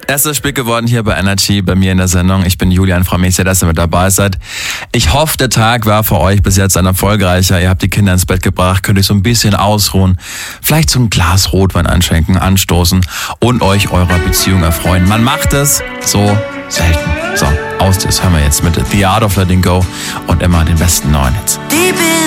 Erstes Spiel geworden hier bei Energy, bei mir in der Sendung. Ich bin Julian, freue mich sehr, dass ihr mit dabei seid. Ich hoffe, der Tag war für euch bis jetzt ein erfolgreicher. Ihr habt die Kinder ins Bett gebracht, könnt euch so ein bisschen ausruhen, vielleicht so ein Glas Rotwein einschenken, anstoßen und euch eurer Beziehung erfreuen. Man macht es so selten. So, aus das hören wir jetzt mit The Art of Letting Go und immer den besten neuen Hits.